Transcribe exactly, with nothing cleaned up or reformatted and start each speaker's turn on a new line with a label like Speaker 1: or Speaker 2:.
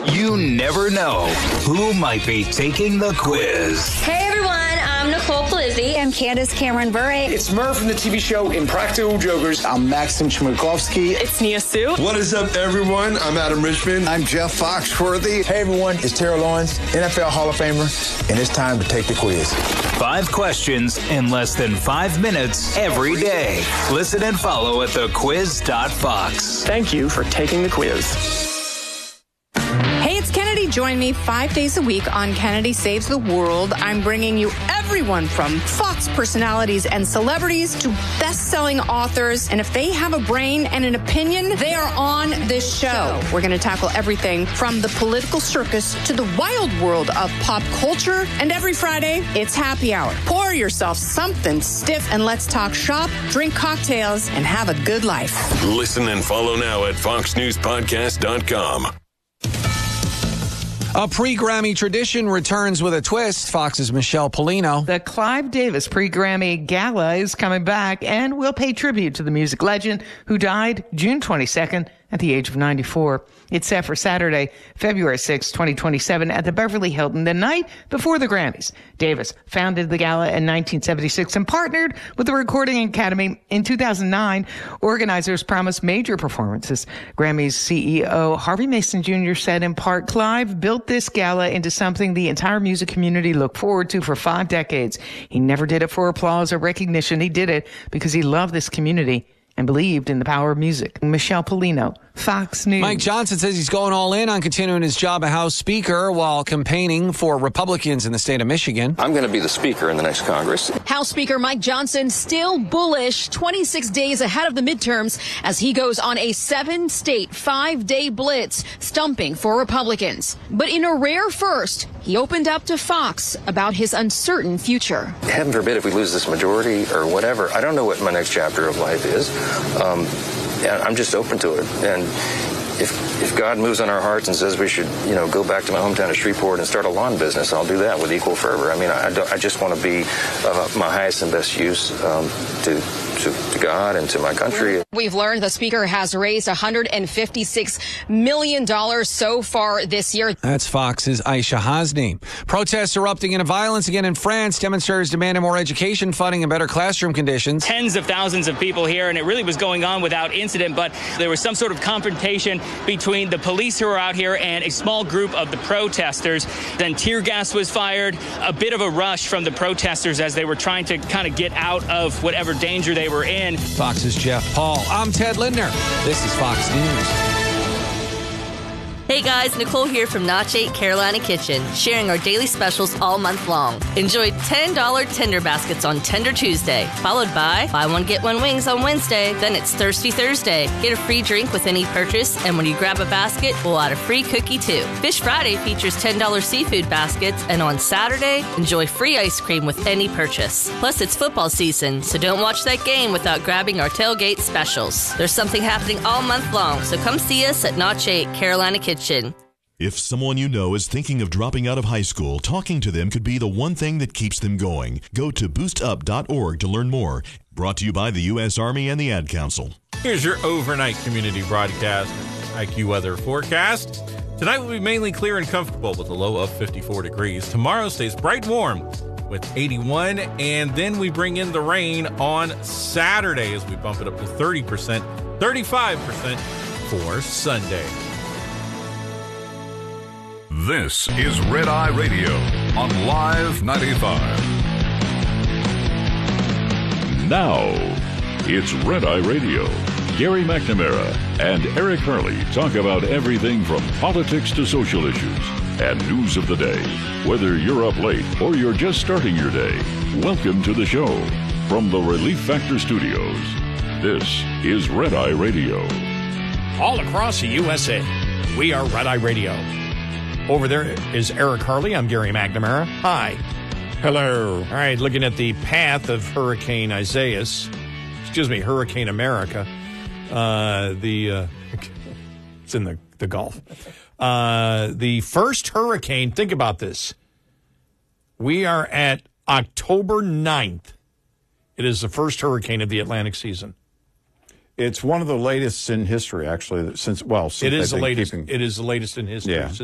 Speaker 1: You never know who might be taking the quiz.
Speaker 2: Hey everyone, I'm Nicole Polizzi.
Speaker 3: I'm Candace Cameron Bure.
Speaker 4: It's Murph from the T V show Impractical Jokers.
Speaker 5: I'm Maxim Chmerkovsky.
Speaker 6: It's Nia Sue.
Speaker 7: What is up, everyone? I'm Adam Richmond.
Speaker 5: I'm Jeff Foxworthy.
Speaker 8: Hey everyone, it's Terrell Lawrence, N F L Hall of Famer, and it's time to take the quiz.
Speaker 1: Five questions in less than five minutes every day. Listen and follow at the quiz dot fox.
Speaker 4: Thank you for taking the quiz.
Speaker 6: Hey, it's Kennedy. Join me five days a week on Kennedy Saves the World. I'm bringing you everyone from Fox personalities and celebrities to best-selling authors. And if they have a brain and an opinion, they are on this show. We're going to tackle everything from the political circus to the wild world of pop culture. And every Friday, it's happy hour. Pour yourself something stiff and let's talk shop, drink cocktails, and have a good life.
Speaker 9: Listen and follow now at fox news podcast dot com.
Speaker 10: A pre-Grammy tradition returns with a twist. Fox's Michelle Polino.
Speaker 11: The Clive Davis pre-Grammy Gala is coming back and will pay tribute to the music legend who died June twenty-second at the age of ninety-four. It's set for Saturday, February sixth, twenty twenty-seven at the Beverly Hilton, the night before the Grammys. Davis founded the gala in nineteen seventy-six and partnered with the Recording Academy in two thousand nine. Organizers promised major performances. Grammys C E O Harvey Mason Junior said in part, Clive built this gala into something the entire music community looked forward to for five decades. He never did it for applause or recognition. He did it because he loved this community and believed in the power of music. Michelle Polino, Fox News.
Speaker 10: Mike Johnson says he's going all in on continuing his job as House Speaker while campaigning for Republicans in the state of Michigan.
Speaker 12: I'm going to be the Speaker in the next Congress.
Speaker 13: House Speaker Mike Johnson still bullish twenty-six days ahead of the midterms as he goes on a seven-state, five-day blitz stumping for Republicans. But in a rare first, he opened up to Fox about his uncertain future.
Speaker 12: Heaven forbid if we lose this majority or whatever. I don't know what my next chapter of life is. Um, and I'm just open to it. And if if God moves on our hearts and says we should, you know, go back to my hometown of Shreveport and start a lawn business, I'll do that with equal fervor. I mean, I, don't, I just want to be of my highest and best use um, to, to to God and to my country.
Speaker 13: We've learned the Speaker has raised one hundred fifty-six million dollars so far this year.
Speaker 10: That's Fox's Aisha Hasni. Protests erupting into violence again in France. Demonstrators demanding more education funding and better classroom conditions.
Speaker 14: Tens of thousands of people here, and it really was going on without incident, but there was some sort of confrontation between the police who were out here and a small group of the protesters. Then tear gas was fired, a bit of a rush from the protesters as they were trying to kind of get out of whatever danger they were in.
Speaker 10: Fox's Jeff Paul. I'm Ted Lindner. This is Fox News.
Speaker 15: Hey guys, Nicole here from Notch eight Carolina Kitchen, sharing our daily specials all month long. Enjoy ten dollars tender baskets on Tender Tuesday, followed by buy one get one wings on Wednesday. Then it's Thirsty Thursday. Get a free drink with any purchase, and when you grab a basket, we'll add a free cookie too. Fish Friday features ten dollars seafood baskets, and on Saturday, enjoy free ice cream with any purchase. Plus, it's football season, so don't watch that game without grabbing our tailgate specials. There's something happening all month long, so come see us at Notch eight Carolina Kitchen.
Speaker 16: If someone you know is thinking of dropping out of high school, talking to them could be the one thing that keeps them going. Go to boost up dot org to learn more. Brought to you by the U S Army and the Ad Council.
Speaker 17: Here's your overnight community broadcast I Q weather forecast. Tonight will be mainly clear and comfortable with a low of fifty-four degrees. Tomorrow stays bright and warm with eighty-one, and then we bring in the rain on Saturday as we bump it up to thirty percent, thirty-five percent for Sunday.
Speaker 18: This is Red Eye Radio on Live ninety-five.
Speaker 19: Now, it's Red Eye Radio. Gary McNamara and Eric Hurley talk about everything from politics to social issues and news of the day. Whether you're up late or you're just starting your day, welcome to the show. From the Relief Factor Studios, this is Red Eye Radio.
Speaker 20: All across the U S A, we are Red Eye Radio. Over there is Eric Harley. I'm Gary McNamara. Hi. Hello. All right, looking at the path of Hurricane Isaias. Excuse me, Hurricane America. Uh, the uh, it's in the, the Gulf. Uh, the first hurricane, think about this. We are at October ninth. It is the first hurricane of the Atlantic season.
Speaker 21: It's one of the latest in history, actually. Since well, since
Speaker 20: it is the latest.
Speaker 21: Keeping...
Speaker 20: It is the latest in history.
Speaker 21: Yeah.